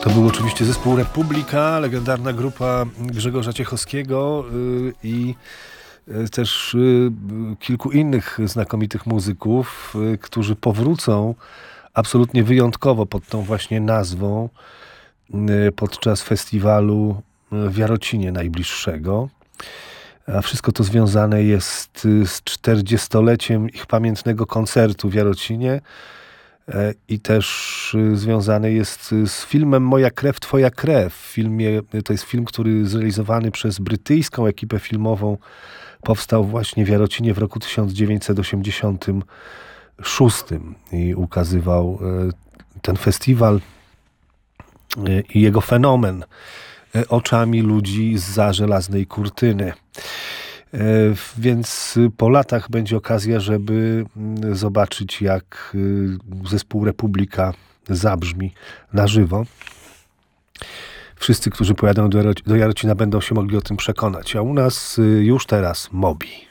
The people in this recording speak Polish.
To był oczywiście zespół Republika, legendarna grupa Grzegorza Ciechowskiego i też kilku innych znakomitych muzyków, którzy powrócą absolutnie wyjątkowo pod tą właśnie nazwą podczas festiwalu w Jarocinie najbliższego. A wszystko to związane jest z 40-leciem ich pamiętnego koncertu w Jarocinie i też związane jest z filmem Moja krew, twoja krew. To jest film, który zrealizowany przez brytyjską ekipę filmową powstał właśnie w Jarocinie w roku 1986 i ukazywał ten festiwal i jego fenomen oczami ludzi zza żelaznej kurtyny. Więc po latach będzie okazja, żeby zobaczyć, jak zespół Republika zabrzmi na żywo. Wszyscy, którzy pojadą do Jarocina, będą się mogli o tym przekonać. A u nas już teraz Moby.